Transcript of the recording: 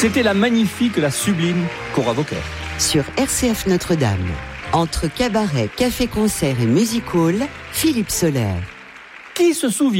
C'était la magnifique, la sublime Cora Vauquer. Sur RCF Notre-Dame, entre cabaret, café-concert et music hall, Philippe Soler. Qui se souvient